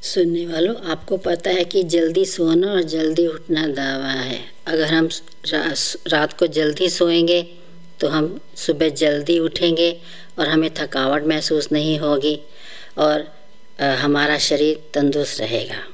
सुनने वालों, आपको पता है कि जल्दी सोना और जल्दी उठना दवा है। अगर हम रात को जल्दी सोएंगे तो हम सुबह जल्दी उठेंगे और हमें थकावट महसूस नहीं होगी और हमारा शरीर तंदुरुस्त रहेगा।